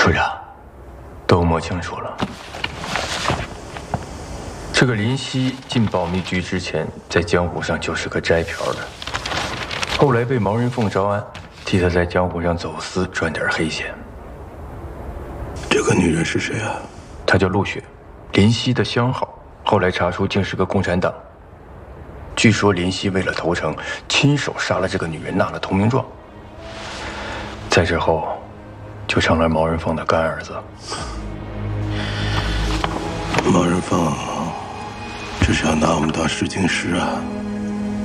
处长，都摸清楚了。这个林夕进保密局之前，在江湖上就是个摘瓢的，后来被毛人凤招安，替他在江湖上走私赚点黑钱。 这个女人是谁啊？ 她叫陆雪，林夕的相好，后来查出竟是个共产党。据说林夕为了投诚，亲手杀了这个女人，纳了投名状。在之后，就成了毛人凤的干儿子。 毛人凤只想拿我们当试金石啊！